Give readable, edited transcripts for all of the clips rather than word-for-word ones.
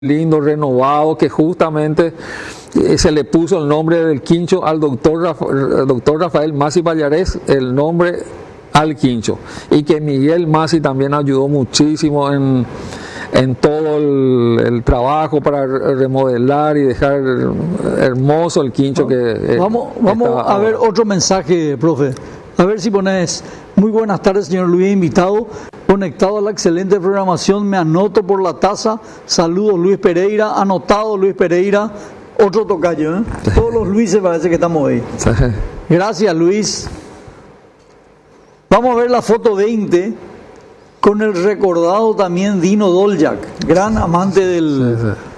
lindo, renovado, que justamente se le puso el nombre del quincho al doctor Rafael Masi Pallarés, el nombre al quincho, y que Miguel Masi también ayudó muchísimo en todo el trabajo para remodelar y dejar hermoso el quincho que vamos a ver otro mensaje, profe. A ver si pones: muy buenas tardes, señor Luis, invitado, conectado a la excelente programación, me anoto por la taza, saludos Luis Pereira, anotado Luis Pereira, otro tocayo, ¿eh? Todos los Luises parece que estamos ahí. Gracias, Luis. Vamos a ver la foto 20 con el recordado también Dino Doljak, gran amante del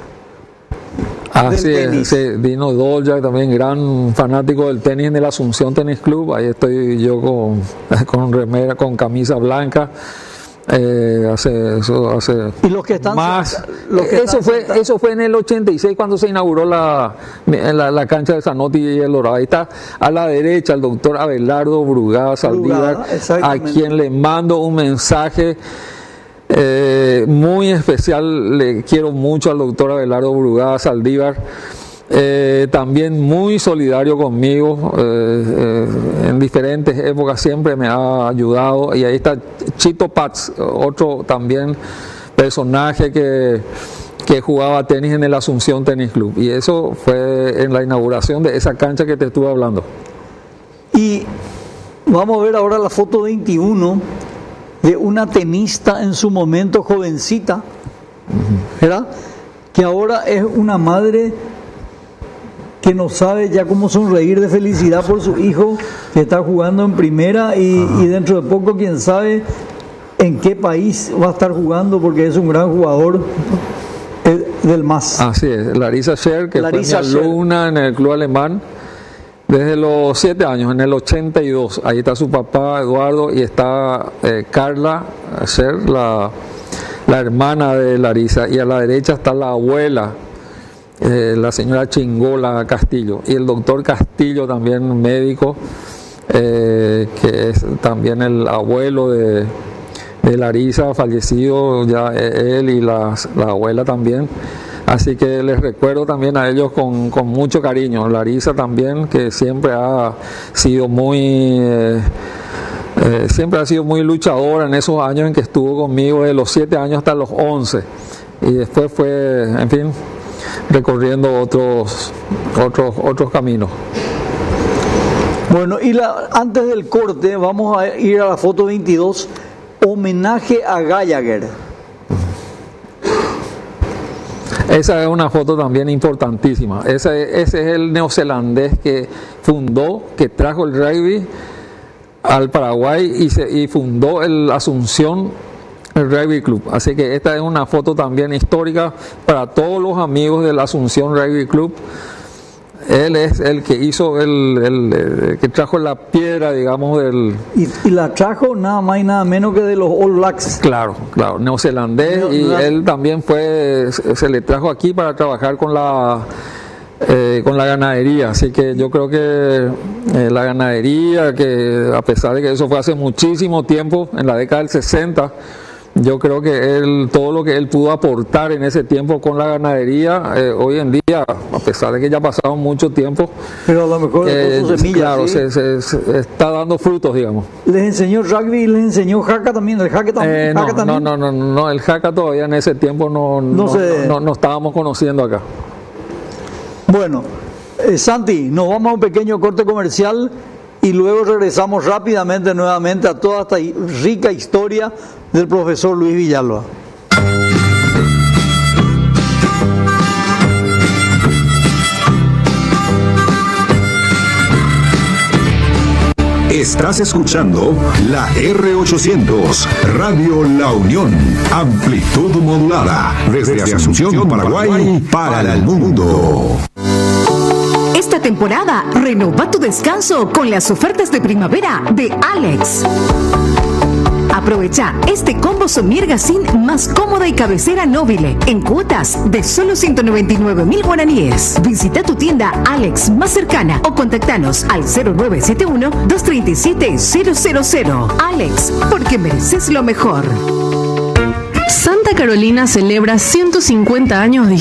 tenis. Sí, Dino Doljak, también gran fanático del tenis en el Asunción Tenis Club. Ahí estoy yo con remera, con camisa blanca. Y los que están más, eso fue en el 86 cuando se inauguró la cancha de Zanotti y el Dorado. Ahí está a la derecha el doctor Abelardo Brugada Saldívar, a quien le mando un mensaje muy especial. Le quiero mucho al doctor Abelardo Brugada Saldívar. También muy solidario conmigo en diferentes épocas, siempre me ha ayudado. Y ahí está Chito Paz, otro también personaje que jugaba tenis en el Asunción Tenis Club, y eso fue en la inauguración de esa cancha que te estuve hablando. Y vamos a ver ahora la foto 21 de una tenista en su momento jovencita, ¿verdad? Que ahora es una madre que no sabe ya cómo sonreír de felicidad por su hijo que está jugando en primera y dentro de poco quién sabe en qué país va a estar jugando, porque es un gran jugador del MAS. Así es, Larissa Sher, que fue mi alumna en el club alemán desde los 7 años, en el 82. Ahí está su papá Eduardo y está Carla Sher, la hermana de Larissa, y a la derecha está la abuela, la señora Chingola Castillo, y el doctor Castillo, también médico, que es también el abuelo de Larissa, fallecido ya él, y la abuela también. Así que les recuerdo también a ellos con mucho cariño. Larissa también, que siempre ha sido muy luchadora en esos años en que estuvo conmigo, de los 7 años hasta los 11, y después fue, en fin, recorriendo otros caminos. Bueno, y antes del corte vamos a ir a la foto 22, homenaje a Gallagher. Esa es una foto también importantísima. Ese es el neozelandés que trajo el rugby al Paraguay y fundó el Asunción Rugby Club. Así que esta es una foto también histórica para todos los amigos del Asunción Rugby Club. Él es el que hizo que trajo la piedra, digamos, y la trajo nada más y nada menos que de los All Blacks. Claro, neozelandés, y él también se le trajo aquí para trabajar con la ganadería. Así que yo creo que la ganadería, que a pesar de que eso fue hace muchísimo tiempo, en la década del 60, yo creo que todo lo que él pudo aportar en ese tiempo con la ganadería, hoy en día, a pesar de que ya ha pasado mucho tiempo, pero a lo mejor sus semillas, claro, ¿sí? se está dando frutos, digamos. ¿Les enseñó rugby y les enseñó jaca también? ¿El jaque también? No, el jaca todavía en ese tiempo no estábamos conociendo acá. Bueno, Santi, nos vamos a un pequeño corte comercial y luego regresamos rápidamente nuevamente a toda esta rica historia del profesor Luis Villalba. Estás escuchando la R800, Radio La Unión, amplitud modulada, desde Asunción, Paraguay, para el mundo. Esta temporada, renova tu descanso con las ofertas de primavera de Alex. Aprovecha este combo Somier Gacín más cómoda y cabecera Nobile en cuotas de solo 199.000 guaraníes. Visita tu tienda Alex más cercana o contactanos al 0971-237-000. Alex, porque mereces lo mejor. Santa Carolina celebra 150 años de